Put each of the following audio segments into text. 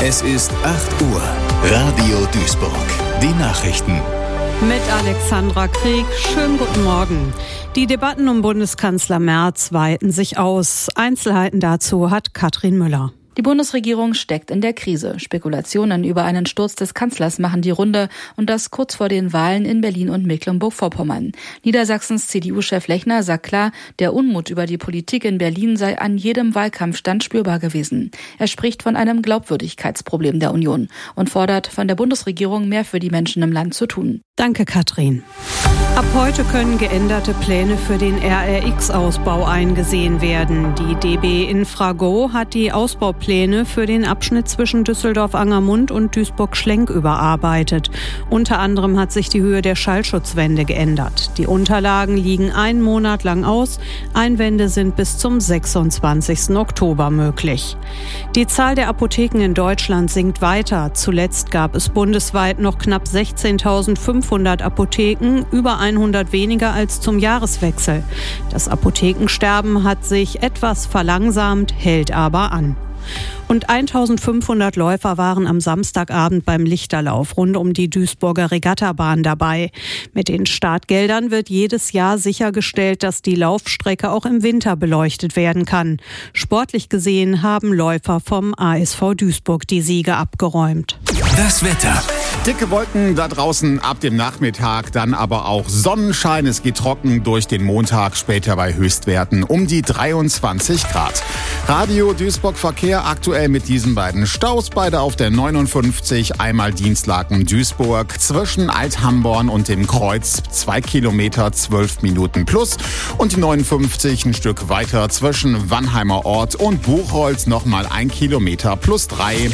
Es ist 8 Uhr. Radio Duisburg. Die Nachrichten. Mit Alexandra Krieg. Schönen guten Morgen. Die Debatten um Bundeskanzler Merz weiten sich aus. Einzelheiten dazu hat Katrin Müller. Die Bundesregierung steckt in der Krise. Spekulationen über einen Sturz des Kanzlers machen die Runde und das kurz vor den Wahlen in Berlin und Mecklenburg-Vorpommern. Niedersachsens CDU-Chef Lechner sagt klar, der Unmut über die Politik in Berlin sei an jedem Wahlkampfstand spürbar gewesen. Er spricht von einem Glaubwürdigkeitsproblem der Union und fordert von der Bundesregierung mehr für die Menschen im Land zu tun. Danke, Katrin. Ab heute können geänderte Pläne für den RRX-Ausbau eingesehen werden. Die DB Infrago hat die Ausbaupläne für den Abschnitt zwischen Düsseldorf-Angermund und Duisburg-Schlenk überarbeitet. Unter anderem hat sich die Höhe der Schallschutzwände geändert. Die Unterlagen liegen einen Monat lang aus. Einwände sind bis zum 26. Oktober möglich. Die Zahl der Apotheken in Deutschland sinkt weiter. Zuletzt gab es bundesweit noch knapp 16.500 Apotheken, über 100 weniger als zum Jahreswechsel. Das Apothekensterben hat sich etwas verlangsamt, hält aber an. Und 1.500 Läufer waren am Samstagabend beim Lichterlauf rund um die Duisburger Regattabahn dabei. Mit den Startgeldern wird jedes Jahr sichergestellt, dass die Laufstrecke auch im Winter beleuchtet werden kann. Sportlich gesehen haben Läufer vom ASV Duisburg die Siege abgeräumt. Das Wetter. Dicke Wolken da draußen ab dem Nachmittag, dann aber auch Sonnenschein. Es geht trocken durch den Montag, später bei Höchstwerten um die 23 Grad. Radio Duisburg Verkehr aktuell mit diesen beiden Staus, beide auf der 59, einmal Dienstlaken-Duisburg zwischen Alt-Hamborn und dem Kreuz, 2 Kilometer, 12 Minuten plus. Und die 59 ein Stück weiter zwischen Wannheimer Ort und Buchholz, nochmal 1 Kilometer plus 3.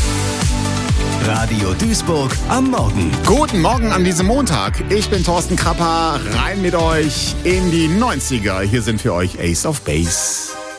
Radio Duisburg am Morgen. Guten Morgen an diesem Montag. Ich bin Thorsten Krapper. Rein mit euch in die 90er. Hier sind für euch Ace of Base.